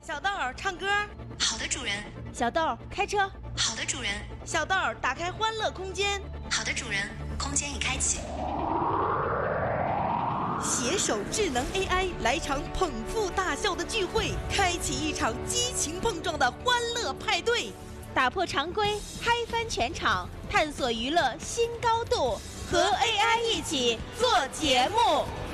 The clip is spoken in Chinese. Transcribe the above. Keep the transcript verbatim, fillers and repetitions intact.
小豆儿唱歌。 好的，主人。 小豆儿开车。 好的，主人。 小豆儿打开欢乐空间。 好的，主人。空间已开启。 携手智能 A I 来场捧腹大笑的聚会，开启一场激情碰撞的欢乐派对， 打破常规，嗨翻全场，探索娱乐新高度，和 A I 一起做节目。